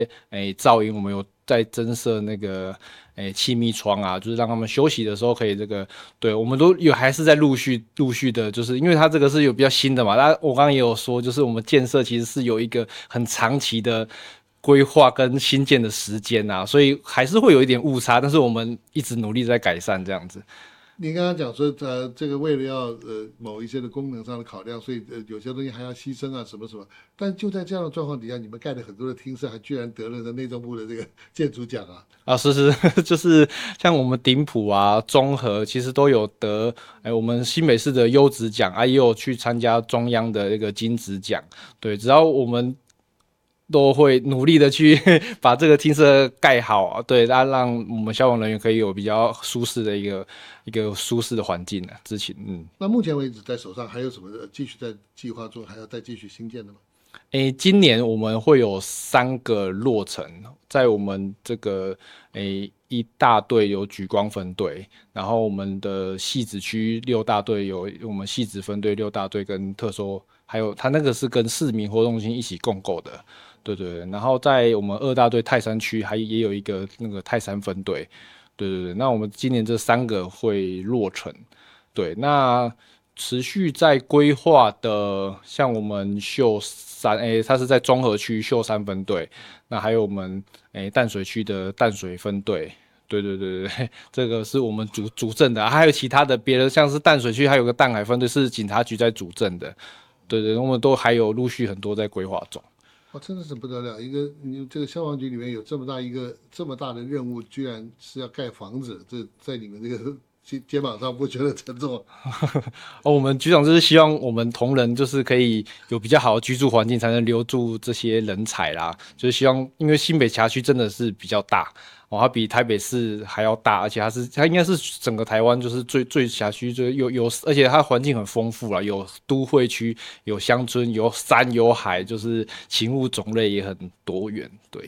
噪音，我们有在增设那个气密窗啊，就是让他们休息的时候可以对，我们都有还是在陆续的，就是因为它这个是有比较新的嘛，我刚刚也有说，就是我们建设其实是有一个很长期的规划跟新建的时间啊，所以还是会有一点误差，但是我们一直努力在改善这样子。 您刚刚讲说，这个为了要某一些的功能上的考量，所以有些东西还要牺牲啊，什么什么。但就在这样的状况底下，你们盖了很多的厅舍，还居然得了内政部的这个建筑奖啊！ 啊，是，就是像我们顶埔啊、中和，其实都有得，我们新北市的优质奖啊，也有去参加中央的那个金质奖。对，只要我们都会努力的去把这个厅舍盖好啊，对，让我们消防人员可以有比较舒适的一个舒适的环境啊。之前， 那目前为止，在手上还有什么继续在计划中，还要再继续新建的吗？ 今年我们会有3个落成，在我们这个一大队有莒光分队，然后我们的汐止区6大队有我们汐止分队6大队跟特搜，还有它那个是跟市民活动中心一起共构的，对对对。然后在我们2大队泰山区也有一个那个泰山分队，对对对。那我们今年这3个会落成，对，那持续在规划的，像我们秀山，它是在中和区秀山分队，那还有我们淡水区的淡水分队，对对对对，这个是我们主政的，还有其他的别的，像是淡水区还有个淡海分队是警察局在主政的，对对，我们都还有陆续很多在规划中。 哇，真的是不得了！你这个消防局里面有这么大的任务，居然是要盖房子，这在你们这个肩膀上不觉得沉重？ 我们局长就是希望我们同仁就是可以有比较好的居住环境，才能留住这些人才啦。就是希望，因为新北辖区真的是比较大它比台北市还要大，而且它应该是整个台湾就是最辖区而且它环境很丰富啦，有都会区，有乡村，有山有海，就是勤务种类也很多元，对。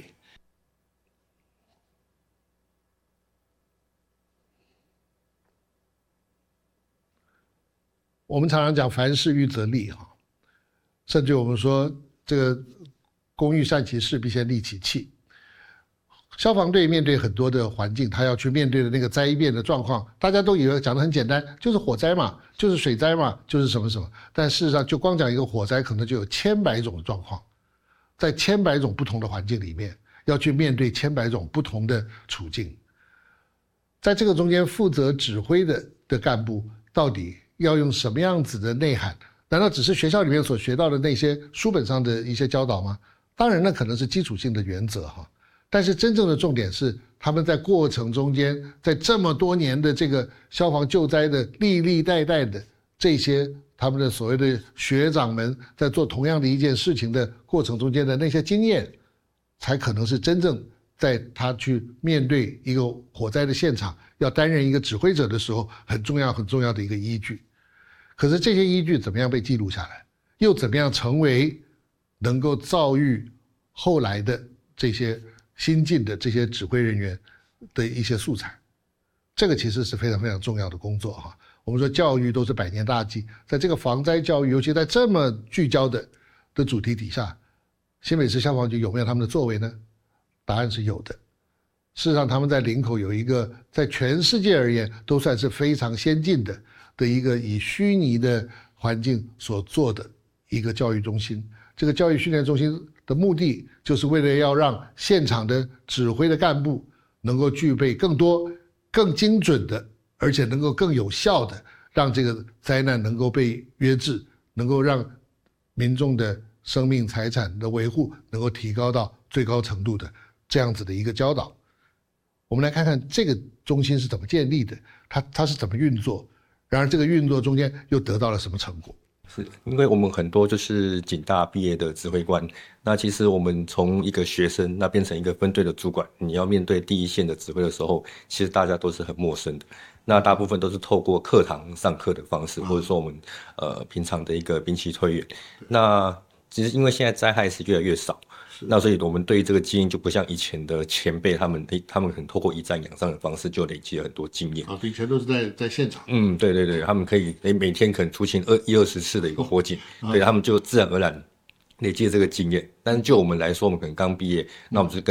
我们常常讲凡事预则立哈，甚至我们说这个工欲善其事，必先利其器。消防队面对很多的环境，他要去面对的那个灾变的状况，大家都以为讲得很简单，就是火灾嘛，就是水灾嘛，就是什么什么。但事实上，就光讲一个火灾，可能就有千百种的状况，在千百种不同的环境里面，要去面对千百种不同的处境。在这个中间，负责指挥的干部到底要用什么样子的内涵？难道只是学校里面所学到的那些书本上的一些教导吗？当然，那可能是基础性的原则哈。但是真正的重点是，他们在过程中间，在这么多年的这个消防救灾的历历代代的这些他们的所谓的学长们，在做同样的一件事情的过程中间的那些经验，才可能是真正在他去面对一个火灾的现场，要担任一个指挥者的时候，很重要很重要的一个依据。可是这些依据怎么样被记录下来，又怎么样成为能够造育后来的这些新进的这些指挥人员的一些素材？这个其实是非常非常重要的工作哈。我们说教育都是100年大计，在这个防灾教育，尤其在这么聚焦的主题底下，新北市消防局有没有他们的作为呢？答案是有的。事实上，他们在林口有一个在全世界而言都算是非常先进的一个以虚拟的环境所做的一个教育中心。这个教育训练中心的目的，就是为了要让现场的指挥的干部能够具备更多、更精准的，而且能够更有效的，让这个灾难能够被约制，能够让民众的生命财产的维护能够提高到最高程度的这样子的一个教导。我们来看看这个中心是怎么建立的，它是怎么运作，然而这个运作中间又得到了什么成果？ 是因为我们很多就是警大毕业的指挥官，那其实我们从一个学生那变成一个分队的主管，你要面对第一线的指挥的时候，其实大家都是很陌生的。那大部分都是透过课堂上课的方式，或者说我们平常的一个兵棋推演。那其实因为现在灾害是越来越少，那所以我们对于这个经验就不像以前的前辈，他们可能透过一战养伤的方式就累积了很多经验。 以前都是在现场。 对对对，他们可以每天可能出勤20-20次的一个火警，对他们就自然而然累积了这个经验。但是就我们来说，我们可能刚毕业，那我们就是